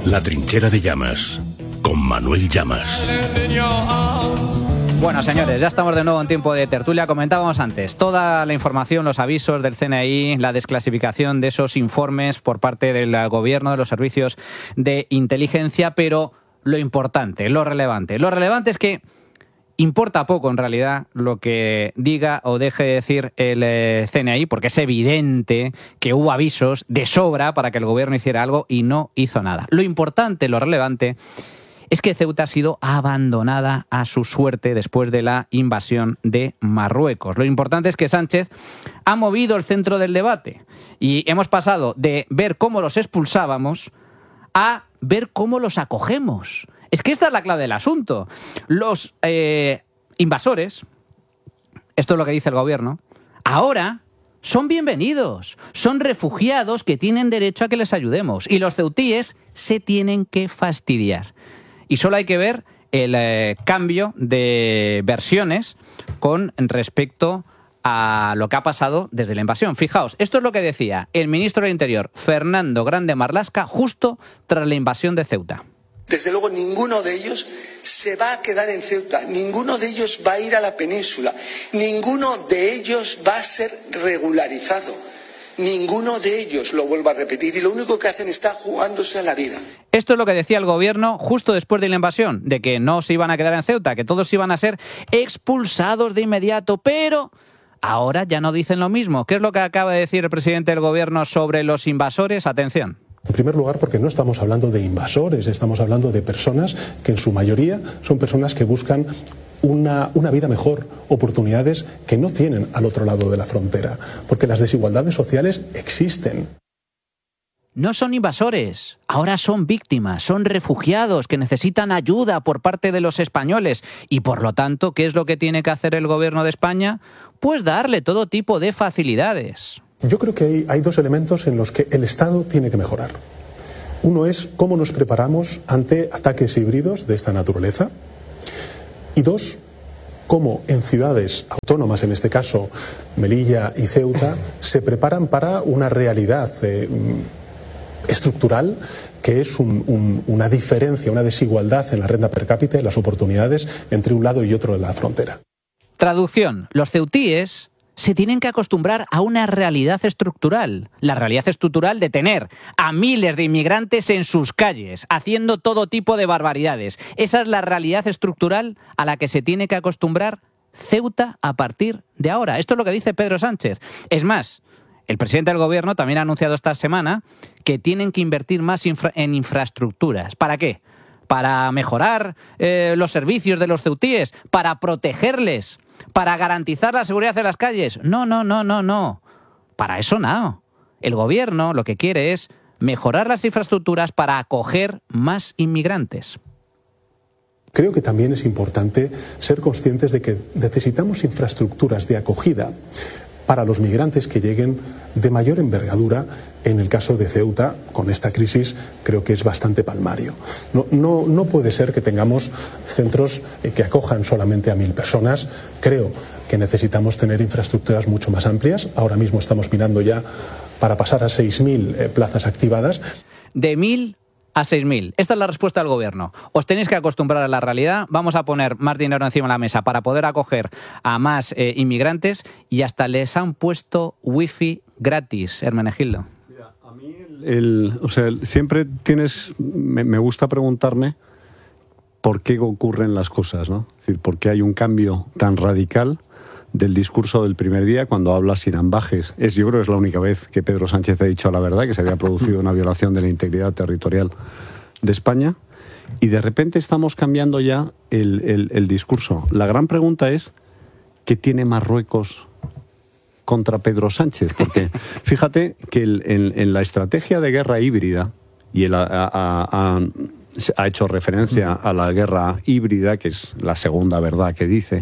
La trinchera de Llamas, con Manuel Llamas. Bueno, señores, ya estamos de nuevo en tiempo de tertulia. Comentábamos antes toda la información, los avisos del CNI, la desclasificación de esos informes por parte del gobierno, de los servicios de inteligencia, pero lo importante, lo relevante es que importa poco en realidad lo que diga o deje de decir el CNI, porque es evidente que hubo avisos de sobra para que el gobierno hiciera algo y no hizo nada. Lo importante, lo relevante, es que Ceuta ha sido abandonada a su suerte después de la invasión de Marruecos. Lo importante es que Sánchez ha movido el centro del debate y hemos pasado de ver cómo los expulsábamos a ver cómo los acogemos. Es que esta es la clave del asunto. Los invasores, esto es lo que dice el gobierno, ahora son bienvenidos, son refugiados que tienen derecho a que les ayudemos y los ceutíes se tienen que fastidiar. Y solo hay que ver el cambio de versiones con respecto a lo que ha pasado desde la invasión. Fijaos, esto es lo que decía el ministro del Interior, Fernando Grande Marlaska, justo tras la invasión de Ceuta. Desde luego ninguno de ellos se va a quedar en Ceuta, ninguno de ellos va a ir a la península, ninguno de ellos va a ser regularizado, ninguno de ellos, lo vuelvo a repetir, y lo único que hacen está jugándose a la vida. Esto es lo que decía el gobierno justo después de la invasión, de que no se iban a quedar en Ceuta, que todos iban a ser expulsados de inmediato, pero ahora ya no dicen lo mismo. ¿Qué es lo que acaba de decir el presidente del gobierno sobre los invasores? Atención. En primer lugar, porque no estamos hablando de invasores, estamos hablando de personas que en su mayoría son personas que buscan una vida mejor, oportunidades que no tienen al otro lado de la frontera, porque las desigualdades sociales existen. No son invasores, ahora son víctimas, son refugiados que necesitan ayuda por parte de los españoles y por lo tanto, ¿qué es lo que tiene que hacer el gobierno de España? Pues darle todo tipo de facilidades. Yo creo que hay dos elementos en los que el Estado tiene que mejorar. Uno es cómo nos preparamos ante ataques híbridos de esta naturaleza. Y dos, cómo en ciudades autónomas, en este caso Melilla y Ceuta, se preparan para una realidad estructural que es una diferencia, una desigualdad en la renta per cápita y las oportunidades entre un lado y otro de la frontera. Traducción, los ceutíes se tienen que acostumbrar a una realidad estructural. La realidad estructural de tener a miles de inmigrantes en sus calles, haciendo todo tipo de barbaridades. Esa es la realidad estructural a la que se tiene que acostumbrar Ceuta a partir de ahora. Esto es lo que dice Pedro Sánchez. Es más, el presidente del gobierno también ha anunciado esta semana que tienen que invertir más en infraestructuras. ¿Para qué? ¿Para mejorar los servicios de los ceutíes? ¿Para protegerles? ¿Para garantizar la seguridad de las calles? No. Para eso no. El gobierno lo que quiere es mejorar las infraestructuras para acoger más inmigrantes. Creo que también es importante ser conscientes de que necesitamos infraestructuras de acogida para los migrantes que lleguen de mayor envergadura. En el caso de Ceuta, con esta crisis, creo que es bastante palmario. No puede ser que tengamos centros que acojan solamente a 1.000 personas. Creo que necesitamos tener infraestructuras mucho más amplias. Ahora mismo estamos mirando ya para pasar a 6.000 plazas activadas. De 1.000 a 6.000. Esta es la respuesta del gobierno. Os tenéis que acostumbrar a la realidad. Vamos a poner más dinero encima de la mesa para poder acoger a más inmigrantes y hasta les han puesto wifi gratis, Hermenegildo. Mira, a mí siempre me gusta preguntarme por qué ocurren las cosas, ¿no? Es decir, por qué hay un cambio tan radical del discurso del primer día cuando habla sin ambajes. Yo creo que es la única vez que Pedro Sánchez ha dicho la verdad, que se había producido una violación de la integridad territorial de España, y de repente estamos cambiando ya el discurso. La gran pregunta es, ¿qué tiene Marruecos contra Pedro Sánchez? Porque fíjate que en la estrategia de guerra híbrida, y él ha hecho referencia a la guerra híbrida, que es la segunda verdad que dice,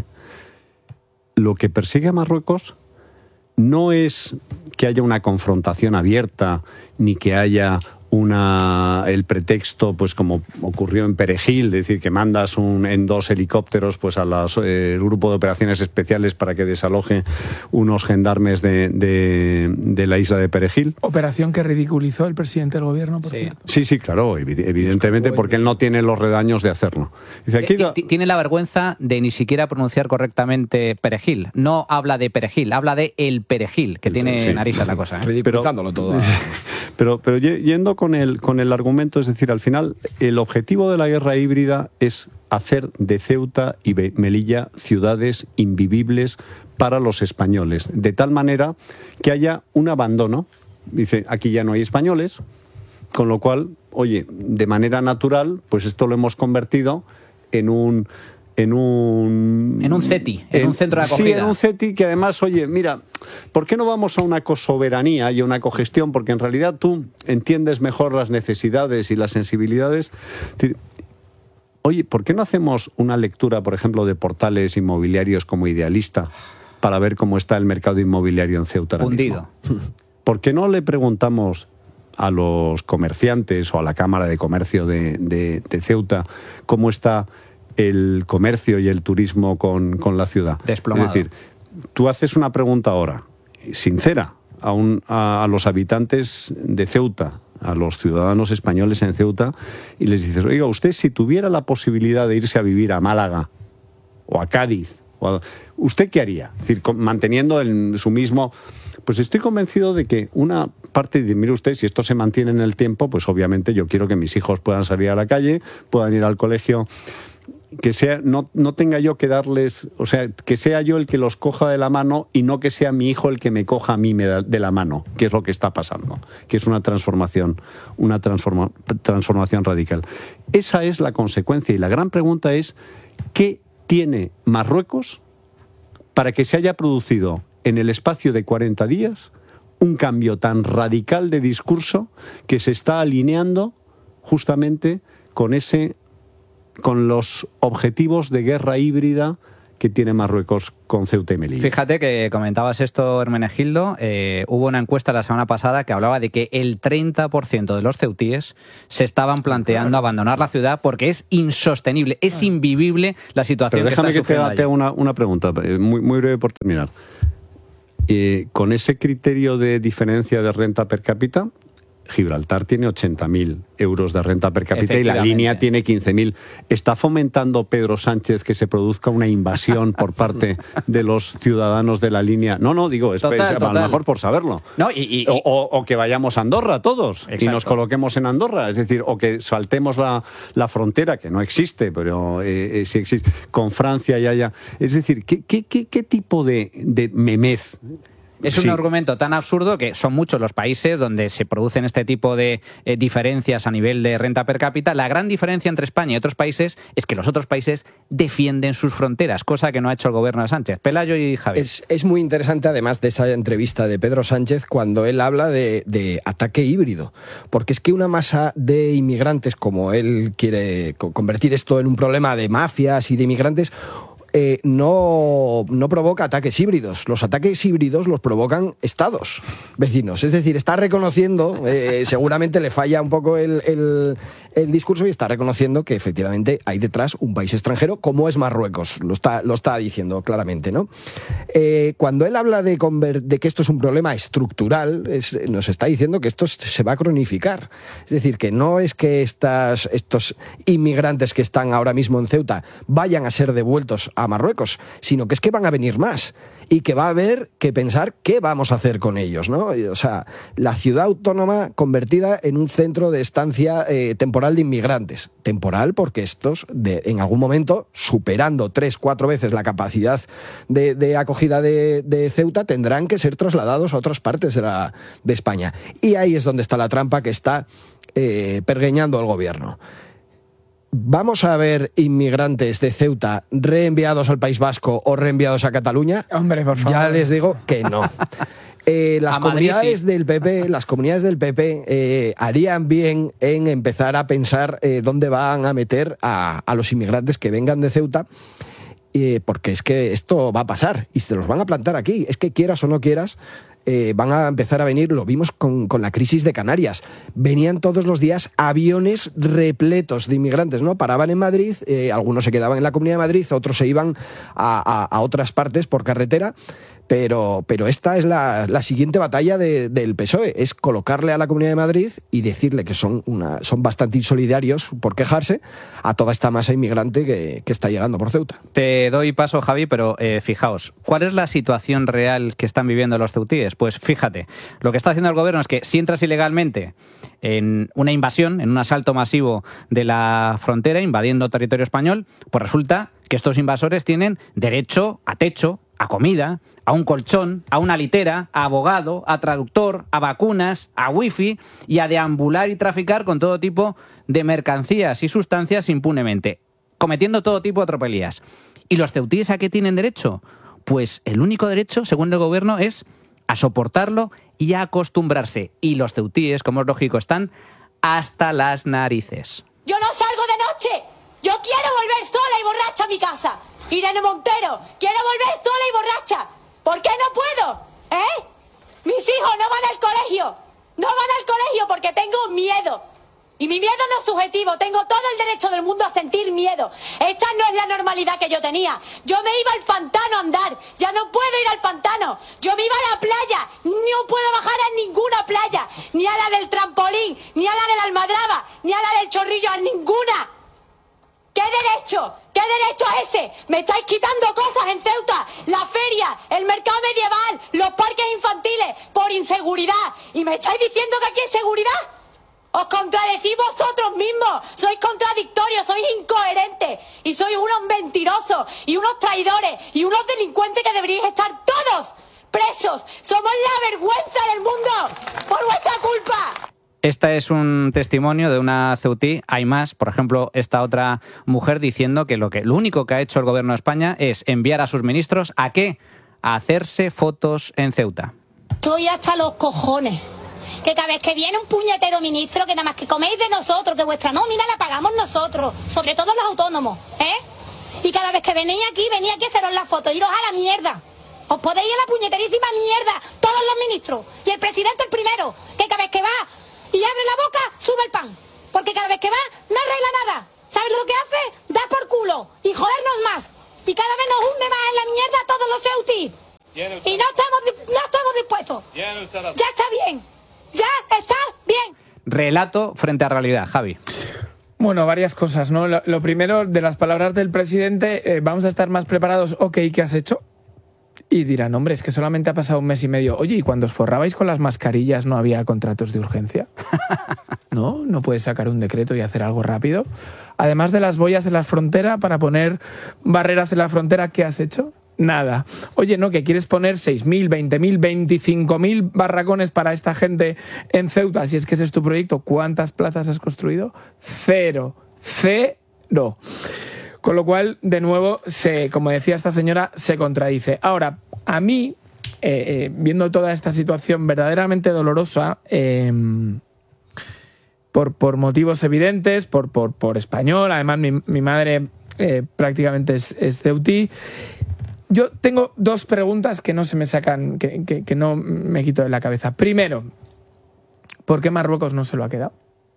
lo que persigue a Marruecos no es que haya una confrontación abierta ni que haya el pretexto, pues como ocurrió en Perejil, es decir, que mandas en 2 helicópteros pues el grupo de operaciones especiales para que desaloje unos gendarmes de la isla de Perejil. Operación que ridiculizó el presidente del gobierno, por cierto. Sí, claro, evidentemente, porque él no tiene los redaños de hacerlo. Dice, aquí tiene la vergüenza de ni siquiera pronunciar correctamente Perejil. No habla de Perejil, habla de el Perejil, que tiene narices la cosa. Ridiculizándolo todo. Pero yendo con el argumento, es decir, al final el objetivo de la guerra híbrida es hacer de Ceuta y Melilla ciudades invivibles para los españoles, de tal manera que haya un abandono. Dice, aquí ya no hay españoles, con lo cual, oye, de manera natural, pues esto lo hemos convertido en un CETI, en un centro de acogida. Sí, en un CETI que además, oye, mira, ¿por qué no vamos a una cosoberanía y a una cogestión? Porque en realidad tú entiendes mejor las necesidades y las sensibilidades. Oye, ¿por qué no hacemos una lectura, por ejemplo, de portales inmobiliarios como Idealista para ver cómo está el mercado inmobiliario en Ceuta ahora Hundido. mismo? ¿Por qué no le preguntamos a los comerciantes o a la Cámara de Comercio de Ceuta cómo está el comercio y el turismo con la ciudad? Desplomado. Es decir, tú haces una pregunta ahora, sincera, a los habitantes de Ceuta, a los ciudadanos españoles en Ceuta, y les dices, oiga, usted si tuviera la posibilidad de irse a vivir a Málaga o a Cádiz, ¿usted qué haría? Es decir, manteniendo su mismo... Pues estoy convencido de que una parte de, mire usted, si esto se mantiene en el tiempo, pues obviamente yo quiero que mis hijos puedan salir a la calle, puedan ir al colegio, que sea, no tenga yo que darles, o sea, que sea yo el que los coja de la mano y no que sea mi hijo el que me coja a mí de la mano, que es lo que está pasando, que es una transformación radical. Esa es la consecuencia, y la gran pregunta es, ¿qué tiene Marruecos para que se haya producido en el espacio de 40 días un cambio tan radical de discurso que se está alineando justamente con los objetivos de guerra híbrida que tiene Marruecos con Ceuta y Melilla? Fíjate que comentabas esto, Hermenegildo. Hubo una encuesta la semana pasada que hablaba de que el 30% de los ceutíes se estaban planteando abandonar la ciudad porque es insostenible, es invivible la situación. Pero déjame que te haga una pregunta, muy breve por terminar. Con ese criterio de diferencia de renta per cápita, Gibraltar tiene 80.000 euros de renta per cápita y la línea tiene 15.000. ¿Está fomentando Pedro Sánchez que se produzca una invasión por parte de los ciudadanos de la línea? No, digo, a lo mejor por saberlo. No, o que vayamos a Andorra todos. Exacto. Y nos coloquemos en Andorra. Es decir, o que saltemos la frontera, que no existe, pero sí existe, con Francia y allá. Es decir, ¿qué tipo de memez? Es un argumento tan absurdo que son muchos los países donde se producen este tipo de diferencias a nivel de renta per cápita. La gran diferencia entre España y otros países es que los otros países defienden sus fronteras, cosa que no ha hecho el gobierno de Sánchez. Pelayo y Javier. Es muy interesante, además de esa entrevista de Pedro Sánchez, cuando él habla de ataque híbrido. Porque es que una masa de inmigrantes, como él quiere convertir esto en un problema de mafias y de inmigrantes, no provoca ataques híbridos. Los ataques híbridos los provocan estados vecinos. Es decir, está reconociendo, seguramente le falla un poco el discurso, y está reconociendo que efectivamente hay detrás un país extranjero como es Marruecos. Lo está diciendo claramente, ¿no? Cuando él habla de que esto es un problema estructural, nos está diciendo que esto se va a cronificar. Es decir, que no es que estos inmigrantes que están ahora mismo en Ceuta vayan a ser devueltos a Marruecos, sino que es que van a venir más y que va a haber que pensar qué vamos a hacer con ellos, ¿no? O sea, la ciudad autónoma convertida en un centro de estancia temporal de inmigrantes. Temporal porque estos, en algún momento, superando 3-4 veces la capacidad de acogida de Ceuta, tendrán que ser trasladados a otras partes de España. Y ahí es donde está la trampa que está pergeñando el gobierno. ¿Vamos a ver inmigrantes de Ceuta reenviados al País Vasco o reenviados a Cataluña? Hombre, por favor. Ya les digo que no. Las comunidades del PP harían bien en empezar a pensar dónde van a meter a los inmigrantes que vengan de Ceuta, porque es que esto va a pasar y se los van a plantar aquí. Es que quieras o no quieras, van a empezar a venir, lo vimos con la crisis de Canarias. Venían todos los días aviones repletos de inmigrantes, ¿no? Paraban en Madrid, algunos se quedaban en la Comunidad de Madrid, otros se iban a otras partes por carretera. Pero esta es la siguiente batalla del PSOE, es colocarle a la Comunidad de Madrid y decirle que son bastante insolidarios por quejarse a toda esta masa inmigrante que está llegando por Ceuta. Te doy paso, Javi, pero fijaos, ¿cuál es la situación real que están viviendo los ceutíes? Pues fíjate, lo que está haciendo el gobierno es que si entras ilegalmente en una invasión, en un asalto masivo de la frontera, invadiendo territorio español, pues resulta que estos invasores tienen derecho a techo, a comida, a un colchón, a una litera, a abogado, a traductor, a vacunas, a wifi y a deambular y traficar con todo tipo de mercancías y sustancias impunemente, cometiendo todo tipo de tropelías. ¿Y los ceutíes a qué tienen derecho? Pues el único derecho, según el gobierno, es a soportarlo y a acostumbrarse. Y los ceutíes, como es lógico, están hasta las narices. Yo no salgo de noche. Yo quiero volver sola y borracha a mi casa. Irene Montero, quiero volver sola y borracha. ¿Por qué no puedo? Mis hijos no van al colegio. No van al colegio porque tengo miedo. Y mi miedo no es subjetivo. Tengo todo el derecho del mundo a sentir miedo. Esta no es la normalidad que yo tenía. Yo me iba al pantano a andar. Ya no puedo ir al pantano. Yo me iba a la playa. No puedo bajar a ninguna playa. Ni a la del trampolín, ni a la de la Almadraba, ni a la del Chorrillo, a ninguna. ¿Qué derecho? ¿Qué derecho es ese? Me estáis quitando cosas en Ceuta, la feria, el mercado medieval, los parques infantiles, por inseguridad. ¿Y me estáis diciendo que aquí hay seguridad? Os contradecís vosotros mismos, sois contradictorios, sois incoherentes y sois unos mentirosos y unos traidores y unos delincuentes que deberíais estar todos presos. Somos la vergüenza del mundo por vuestra culpa. Este es un testimonio de una ceutí. Hay más, por ejemplo, esta otra mujer diciendo que lo único que ha hecho el gobierno de España es enviar a sus ministros ¿a qué? A hacerse fotos en Ceuta. Estoy hasta los cojones. Que cada vez que viene un puñetero ministro, que nada más que coméis de nosotros, que vuestra nómina la pagamos nosotros, sobre todo los autónomos, Y cada vez que venís aquí a haceros la foto, iros a la mierda. Os podéis ir a la puñeterísima mierda, todos los ministros. Y el presidente el primero, que cada vez que va y abre la boca, sube el pan. Porque cada vez que va, no arregla nada. ¿Sabes lo que hace? Da por culo y jodernos más. Y cada vez nos hunde más en la mierda a todos los ceutis. Y no estamos dispuestos. Ya está bien. Ya está bien. Relato frente a realidad, Javi. Bueno, varias cosas, ¿no? Lo primero, de las palabras del presidente, vamos a estar más preparados. Ok, ¿qué has hecho? Y dirán, hombre, es que solamente ha pasado un mes y medio. Oye, ¿y cuando os forrabais con las mascarillas no había contratos de urgencia? ¿No puedes sacar un decreto y hacer algo rápido? Además de las boyas en la frontera para poner barreras en la frontera, ¿qué has hecho? Nada. Oye, ¿no? Que quieres poner 6.000, 20.000, 25.000 barracones para esta gente en Ceuta. Si es que ese es tu proyecto, ¿cuántas plazas has construido? Cero. Con lo cual, de nuevo, como decía esta señora, se contradice. Ahora, a mí, viendo toda esta situación verdaderamente dolorosa, por motivos evidentes, por español, además mi madre prácticamente es ceutí, yo tengo dos preguntas que no se me sacan, que no me quito de la cabeza. Primero, ¿por qué Marruecos no se lo ha quedado?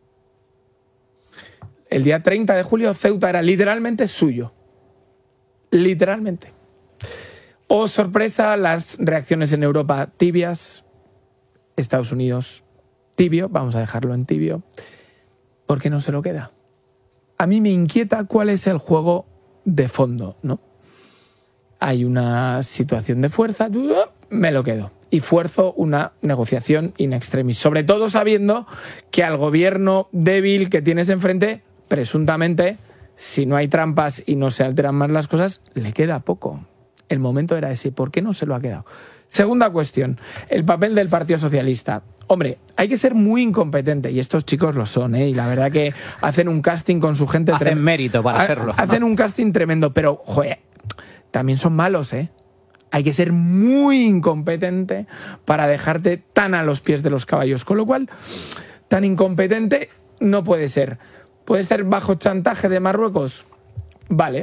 El día 30 de julio Ceuta era literalmente suyo. Literalmente. Oh, sorpresa, las reacciones en Europa tibias. Estados Unidos tibio, vamos a dejarlo en tibio. ¿Por qué no se lo queda? A mí me inquieta cuál es el juego de fondo, ¿no? Hay una situación de fuerza, me lo quedo. Y fuerzo una negociación in extremis. Sobre todo sabiendo que al gobierno débil que tienes enfrente, presuntamente, si no hay trampas y no se alteran más las cosas, le queda poco. El momento era ese. ¿Por qué no se lo ha quedado? Segunda cuestión, el papel del Partido Socialista. Hombre, hay que ser muy incompetente, y estos chicos lo son, y la verdad que hacen un casting con su gente... Hacen mérito para serlo. Hacen un casting tremendo, pero, joder, también son malos, Hay que ser muy incompetente para dejarte tan a los pies de los caballos. Con lo cual, tan incompetente no puede ser. ¿Puede estar bajo chantaje de Marruecos? Vale,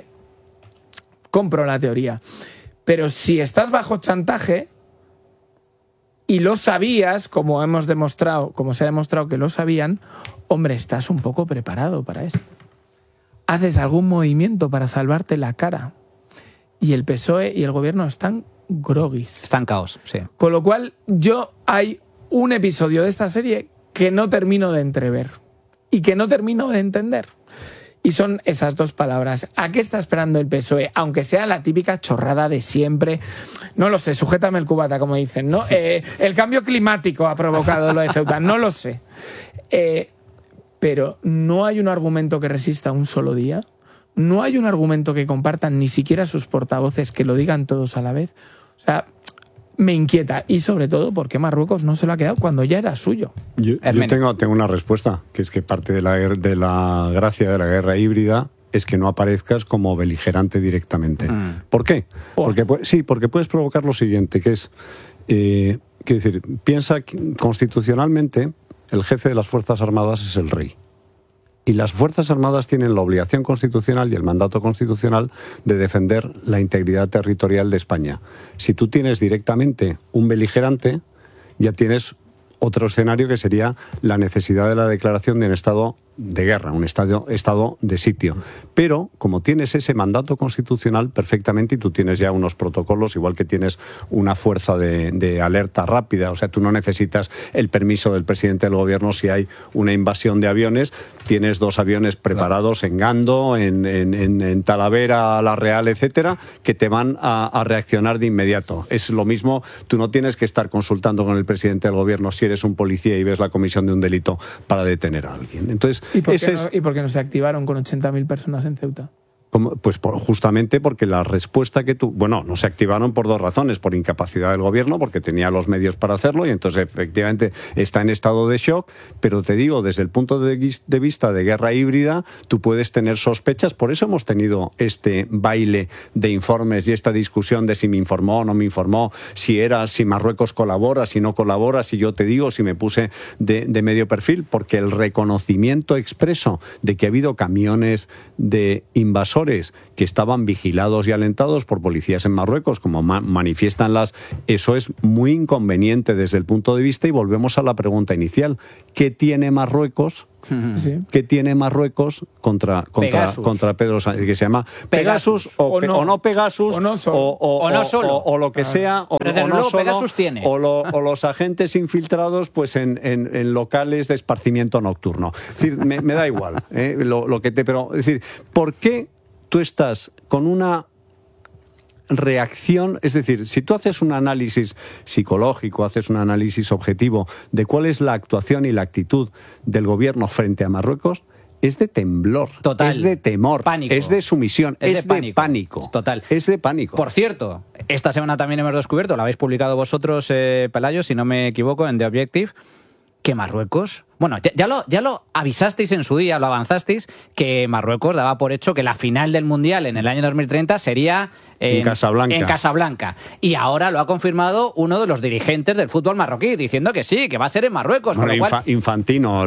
compro la teoría. Pero si estás bajo chantaje, y lo sabías, como se ha demostrado que lo sabían, hombre, estás un poco preparado para esto. Haces algún movimiento para salvarte la cara. Y el PSOE y el gobierno están groguis. Están caos, sí. Con lo cual, hay un episodio de esta serie que no termino de entrever y que no termino de entender. Y son esas dos palabras. ¿A qué está esperando el PSOE? Aunque sea la típica chorrada de siempre. No lo sé, sujétame el cubata, como dicen, ¿no? El cambio climático ha provocado lo de Ceuta, no lo sé. Pero no hay un argumento que resista un solo día. No hay un argumento que compartan ni siquiera sus portavoces, que lo digan todos a la vez. O sea, me inquieta. Y sobre todo, ¿por qué Marruecos no se lo ha quedado cuando ya era suyo? Yo tengo una respuesta, que es que parte de la gracia de la guerra híbrida es que no aparezcas como beligerante directamente. ¿Por qué? Porque puedes provocar lo siguiente, que es... quiero decir, piensa que constitucionalmente el jefe de las Fuerzas Armadas es el rey. Y las Fuerzas Armadas tienen la obligación constitucional y el mandato constitucional de defender la integridad territorial de España. Si tú tienes directamente un beligerante, ya tienes otro escenario que sería la necesidad de la declaración de un estado de guerra, un estado de sitio. Pero, como tienes ese mandato constitucional perfectamente, y tú tienes ya unos protocolos, igual que tienes una fuerza de alerta rápida, o sea, tú no necesitas el permiso del presidente del gobierno si hay una invasión de aviones, tienes 2 aviones preparados en Gando, en Talavera, La Real, etcétera, que te van a reaccionar de inmediato. Es lo mismo, tú no tienes que estar consultando con el presidente del gobierno si eres un policía y ves la comisión de un delito para detener a alguien. Entonces, ¿Y por qué no se activaron con 80.000 personas en Ceuta? Pues justamente porque la respuesta que no se activaron por 2 razones: por incapacidad del gobierno, porque tenía los medios para hacerlo y entonces efectivamente está en estado de shock. Pero te digo, desde el punto de vista de guerra híbrida, tú puedes tener sospechas. Por eso hemos tenido este baile de informes y esta discusión de si me informó o no me informó, si Marruecos colabora, si no colabora, si yo te digo, si me puse de medio perfil, porque el reconocimiento expreso de que ha habido camiones de invasores que estaban vigilados y alentados por policías en Marruecos, como manifiestan eso es muy inconveniente desde el punto de vista, y volvemos a la pregunta inicial: ¿qué tiene Marruecos? Sí. ¿Qué tiene Marruecos contra Pedro Sánchez? Que se llama Pegasus o no Pegasus o no solo o lo que sea, o no solo, Pegasus tiene. o los agentes infiltrados pues en locales de esparcimiento nocturno. Es decir, me da igual pero es decir, ¿por qué tú estás con una reacción? Es decir, si tú haces un análisis psicológico, haces un análisis objetivo de cuál es la actuación y la actitud del gobierno frente a Marruecos, es de temblor, total, es de temor, pánico, es de sumisión, es de pánico. Total. Es de pánico. Por cierto, esta semana también hemos descubierto, lo habéis publicado vosotros, Pelayo, si no me equivoco, en The Objective, que Marruecos... Bueno, ya lo avisasteis en su día, lo avanzasteis, que Marruecos daba por hecho que la final del Mundial en el año 2030 sería en Casablanca. Y ahora lo ha confirmado uno de los dirigentes del fútbol marroquí, diciendo que sí, que va a ser en Marruecos. Bueno, Infantino.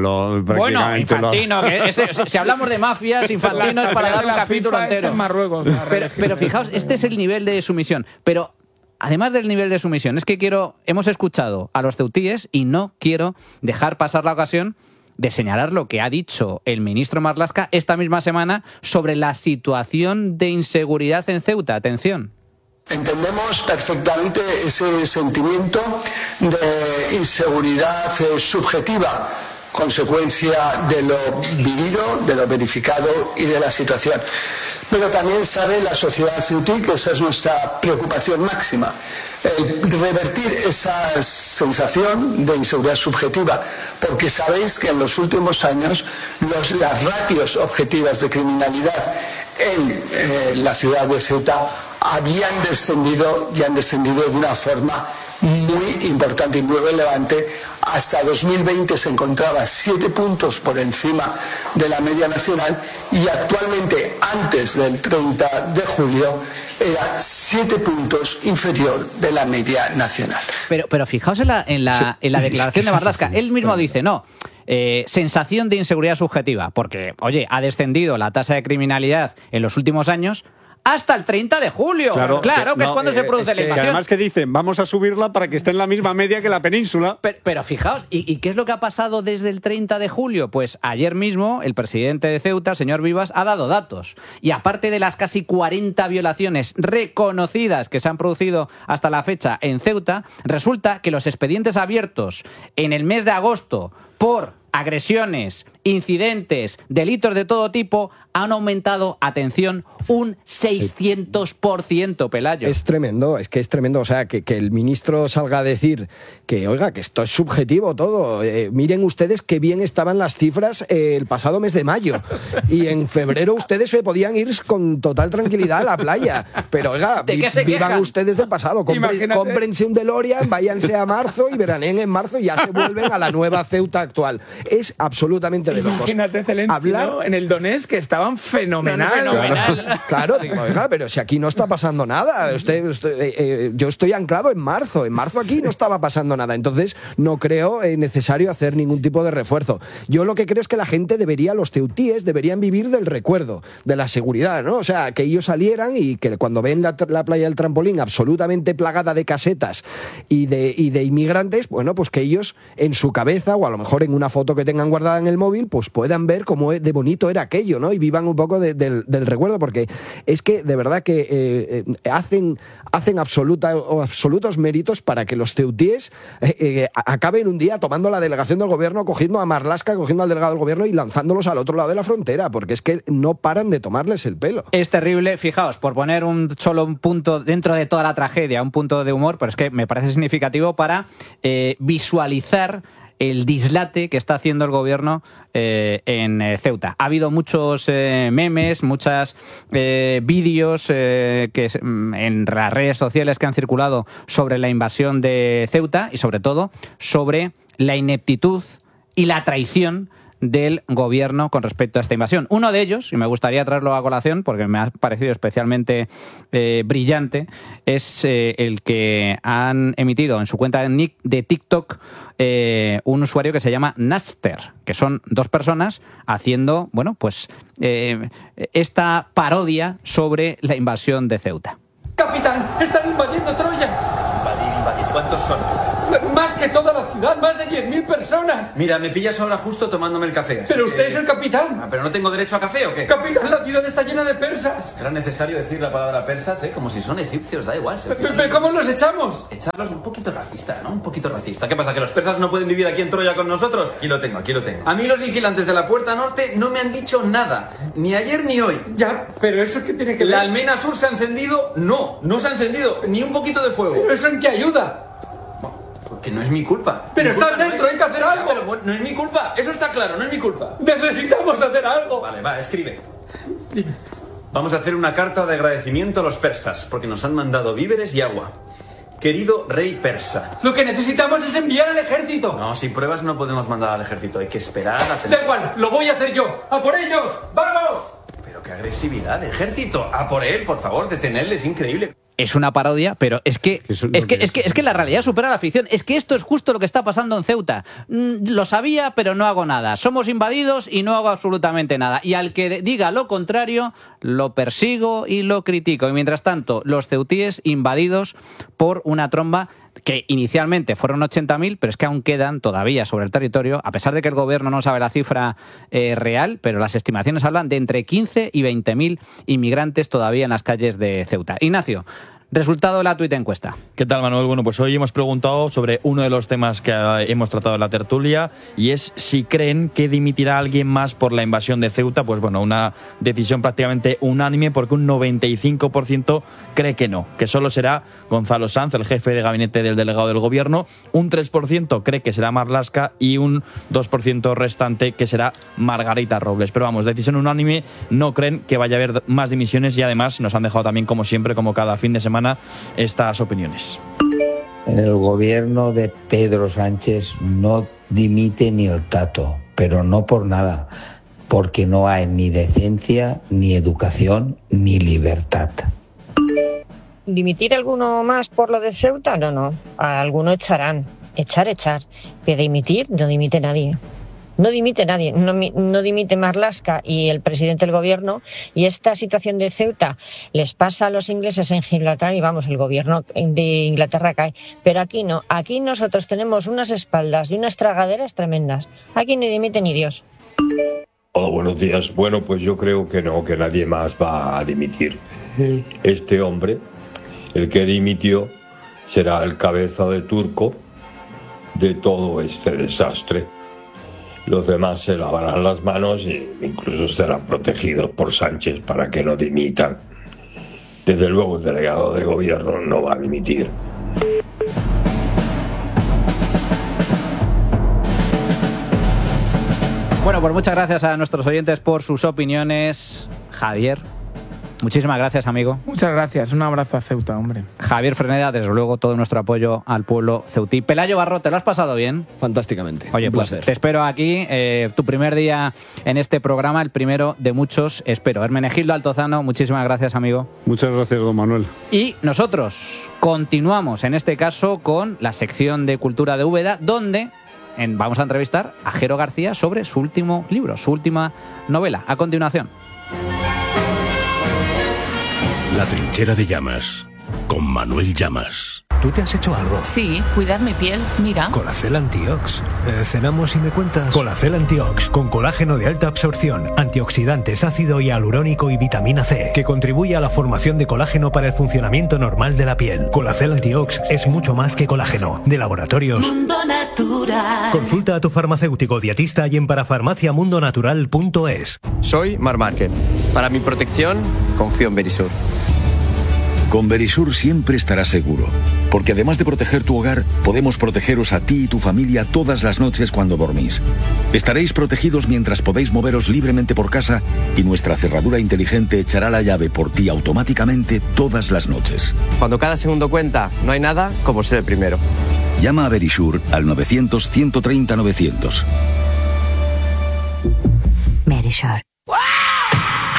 Si hablamos de mafias, Infantino es para dar un capítulo entero. En Marruecos, pero fijaos, este es el nivel de sumisión. Pero además del nivel de sumisión, es que hemos escuchado a los ceutíes y no quiero dejar pasar la ocasión de señalar lo que ha dicho el ministro Marlaska esta misma semana sobre la situación de inseguridad en Ceuta. Atención. Entendemos perfectamente ese sentimiento de inseguridad subjetiva, consecuencia de lo vivido, de lo verificado y de la situación. Pero también sabe la sociedad ceutí que esa es nuestra preocupación máxima, revertir esa sensación de inseguridad subjetiva, porque sabéis que en los últimos años las ratios objetivas de criminalidad en la ciudad de Ceuta habían descendido y han descendido de una forma muy importante y muy relevante. Hasta 2020 se encontraba 7 puntos por encima de la media nacional y actualmente, antes del 30 de julio, era 7 puntos inferior de la media nacional. Pero fijaos en la declaración de Marlaska. Él mismo dice, sensación de inseguridad subjetiva, porque, oye, ha descendido la tasa de criminalidad en los últimos años. hasta el 30 de julio. Claro que es cuando se produce la invasión. Además que dicen, vamos a subirla para que esté en la misma media que la península. Pero fijaos, ¿y qué es lo que ha pasado desde el 30 de julio? Pues ayer mismo el presidente de Ceuta, el señor Vivas, ha dado datos. Y aparte de las casi 40 violaciones reconocidas que se han producido hasta la fecha en Ceuta, resulta que los expedientes abiertos en el mes de agosto por agresiones, incidentes, delitos de todo tipo han aumentado, atención, un 600%, Pelayo. Es tremendo, es tremendo. O sea, que el ministro salga a decir que, oiga, que esto es subjetivo todo. Miren ustedes qué bien estaban las cifras el pasado mes de mayo. Y en febrero ustedes se podían ir con total tranquilidad a la playa. Pero, oiga, vivan ustedes del pasado. Cómprense un DeLorean, váyanse a marzo y veraneen en marzo y ya se vuelven a la nueva Ceuta actual. Es absolutamente de locos. Imagínate, Zelensky, ¿no? En el Donetsk, que estaban fenomenal. Claro, digo, oiga, pero si aquí no está pasando nada. Yo estoy anclado en marzo. En marzo aquí no estaba pasando nada. Entonces, no creo necesario hacer ningún tipo de refuerzo. Yo lo que creo es que la gente los ceutíes deberían vivir del recuerdo, de la seguridad, ¿no? O sea, que ellos salieran y que cuando ven la playa del Trampolín absolutamente plagada de casetas y de inmigrantes, bueno, pues que ellos en su cabeza, o a lo mejor en una foto que tengan guardada en el móvil, pues puedan ver cómo de bonito era aquello, ¿no? Y vivan un poco del recuerdo, porque es que de verdad que hacen absolutos méritos para que los ceutíes acaben un día tomando la delegación del gobierno, cogiendo a Marlaska, cogiendo al delegado del gobierno y lanzándolos al otro lado de la frontera, porque es que no paran de tomarles el pelo. Es terrible, fijaos, por poner solo un punto dentro de toda la tragedia, un punto de humor, pero es que me parece significativo para visualizar el dislate que está haciendo el gobierno en Ceuta. Ha habido muchos memes, muchos vídeos en las redes sociales que han circulado sobre la invasión de Ceuta y sobre todo sobre la ineptitud y la traición del gobierno con respecto a esta invasión. Uno de ellos, y me gustaría traerlo a colación porque me ha parecido especialmente brillante, es el que han emitido en su cuenta de TikTok un usuario que se llama Naster, que son dos personas haciendo, bueno, pues esta parodia sobre la invasión de Ceuta. Capitán, están invadiendo Troya. Invadir. ¿Cuántos son? Más que toda la ciudad, más de 10.000 personas. Mira, me pillas ahora justo tomándome el café. Pero usted es el capitán. ¿Pero no tengo derecho a café o qué? Capitán, la ciudad está llena de persas. Era necesario decir la palabra persas, como si son egipcios, da igual. ¿Pero cómo los echamos? Echarlos un poquito racista, ¿no? Un poquito racista. ¿Qué pasa, que los persas no pueden vivir aquí en Troya con nosotros? Aquí lo tengo. A mí los vigilantes de la Puerta Norte no me han dicho nada. Ni ayer ni hoy. Ya, pero ¿eso qué tiene que ver? ¿La almena sur se ha encendido? No se ha encendido. Ni un poquito de fuego. ¿Pero eso en qué ayuda? Que no es mi culpa. Pero está dentro, hay que hacer algo. Pero bueno, no es mi culpa, eso está claro, no es mi culpa. Necesitamos hacer algo. Vale, escribe. Dime. Vamos a hacer una carta de agradecimiento a los persas, porque nos han mandado víveres y agua. Querido rey persa. Lo que necesitamos es enviar al ejército. No, sin pruebas no podemos mandar al ejército, hay que esperar a tener... Da igual, lo voy a hacer yo. ¡A por ellos! ¡Vámonos! Pero qué agresividad, ejército. A por él, por favor, detenerle, es increíble. Es una parodia, pero es que la realidad supera la ficción. Es que esto es justo lo que está pasando en Ceuta. Lo sabía, pero no hago nada. Somos invadidos y no hago absolutamente nada. Y al que diga lo contrario, lo persigo y lo critico. Y mientras tanto, los ceutíes invadidos por una tromba que inicialmente fueron 80.000, pero es que aún quedan todavía sobre el territorio, a pesar de que el gobierno no sabe la cifra real, pero las estimaciones hablan de entre 15 y 20.000 inmigrantes todavía en las calles de Ceuta. Ignacio, resultado de la tuit encuesta. ¿Qué tal, Manuel? Bueno, pues hoy hemos preguntado sobre uno de los temas que hemos tratado en la tertulia, y es si creen que dimitirá alguien más por la invasión de Ceuta. Pues bueno, una decisión prácticamente unánime, porque un 95% cree que no, que solo será Gonzalo Sanz, el jefe de gabinete del delegado del gobierno. Un 3% cree que será Marlaska y un 2% restante que será Margarita Robles. Pero vamos, decisión unánime, no creen que vaya a haber más dimisiones, y además nos han dejado también, como siempre, como cada fin de semana, estas opiniones. En el gobierno de Pedro Sánchez no dimite ni el tato, pero no por nada, porque no hay ni decencia, ni educación, ni libertad. ¿Dimitir alguno más por lo de Ceuta? No, a alguno echarán. Echar. Pero dimitir, no dimite nadie. No dimite nadie, no dimite Marlaska y el presidente del gobierno, y esta situación de Ceuta les pasa a los ingleses en Gibraltar y vamos, el gobierno de Inglaterra cae. Pero aquí no, aquí nosotros tenemos unas espaldas y unas tragaderas tremendas. Aquí ni dimite ni Dios. Hola, buenos días. Bueno, pues yo creo que no, que nadie más va a dimitir. Este hombre, el que dimitió, será el cabeza de turco de todo este desastre. Los demás se lavarán las manos e incluso serán protegidos por Sánchez para que no dimitan. Desde luego el delegado de gobierno no va a dimitir. Bueno, pues muchas gracias a nuestros oyentes por sus opiniones. Javier, muchísimas gracias, amigo. Muchas gracias, un abrazo a Ceuta, hombre. Javier Freneda, desde luego todo nuestro apoyo al pueblo ceutí. Pelayo Barro, ¿te lo has pasado bien? Fantásticamente. Oye, un pues placer. te espero aquí, tu primer día en este programa, el primero de muchos, espero. Hermenegildo Altozano, muchísimas gracias, amigo. Muchas gracias, don Manuel. Y nosotros continuamos, en este caso, con la sección de Cultura de Úbeda, donde vamos a entrevistar a Jero García sobre su último libro, su última novela. A continuación. La trinchera de Llamas, con Manuel Llamas. ¿Tú te has hecho algo? Sí, cuidar mi piel, mira. Colacel Antiox. Cenamos y me cuentas. Colacel Antiox, con colágeno de alta absorción, antioxidantes, ácido hialurónico y vitamina C, que contribuye a la formación de colágeno para el funcionamiento normal de la piel. Colacel Antiox es mucho más que colágeno. De Laboratorios Mundo Natural. Consulta a tu farmacéutico dietista y en parafarmaciamundonatural.es. Soy Marc Márquez. Para mi protección, confío en Verisur. Con Verisur siempre estarás seguro, porque además de proteger tu hogar, podemos protegeros a ti y tu familia todas las noches cuando dormís. Estaréis protegidos mientras podéis moveros libremente por casa y nuestra cerradura inteligente echará la llave por ti automáticamente todas las noches. Cuando cada segundo cuenta, no hay nada como ser el primero. Llama a Verisur al 900 130 900. Verisur.